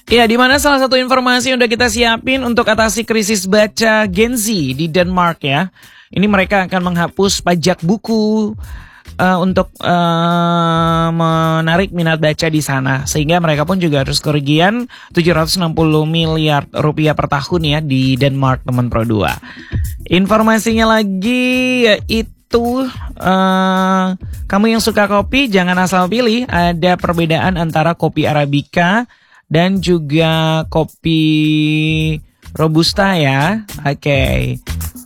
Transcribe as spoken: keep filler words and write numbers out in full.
Ya, di mana salah satu informasi yang udah kita siapin untuk atasi krisis baca Gen Z di Denmark ya. Ini mereka akan menghapus pajak buku uh, untuk uh, menarik minat baca di sana. Sehingga mereka pun juga harus kerugian tujuh ratus enam puluh miliar rupiah per tahun ya di Denmark, teman Pro dua. Informasinya lagi yaitu Tuh, uh, kamu yang suka kopi jangan asal pilih. Ada perbedaan antara kopi Arabica dan juga kopi Robusta ya. Oke, okay.